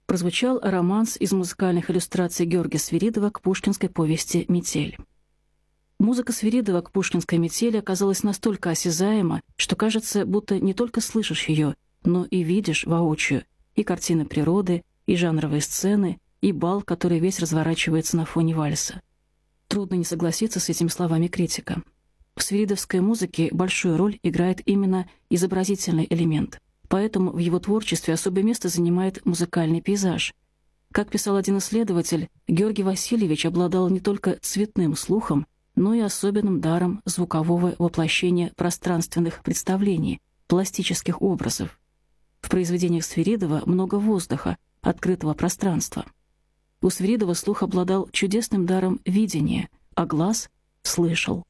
прозвучал романс из музыкальных иллюстраций Георгия Свиридова к пушкинской повести «Метель». Музыка Свиридова к пушкинской «Метели» оказалась настолько осязаема, что кажется, будто не только слышишь ее, но и видишь воочию и картины природы, и жанровые сцены, и бал, который весь разворачивается на фоне вальса. Трудно не согласиться с этими словами критика. В свиридовской музыке большую роль играет именно изобразительный элемент, поэтому в его творчестве особое место занимает музыкальный пейзаж. Как писал один исследователь, Георгий Васильевич обладал не только цветным слухом, но и особенным даром звукового воплощения пространственных представлений, пластических образов. В произведениях Свиридова много воздуха, открытого пространства. У Свиридова слух обладал чудесным даром видения, а глаз слышал.